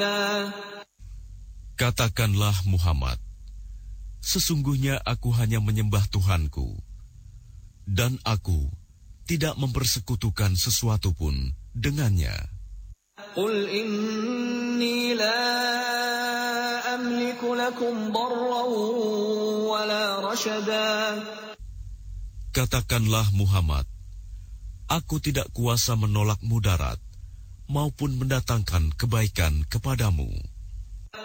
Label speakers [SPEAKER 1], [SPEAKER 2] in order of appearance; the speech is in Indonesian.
[SPEAKER 1] Katakanlah Muhammad, sesungguhnya aku hanya menyembah Tuhanku, dan aku tidak mempersekutukan sesuatu pun dengannya.
[SPEAKER 2] Qul inni la amliku lakum darran wala rashada.
[SPEAKER 1] Katakanlah Muhammad, aku tidak kuasa menolak mudarat maupun mendatangkan kebaikan kepadamu.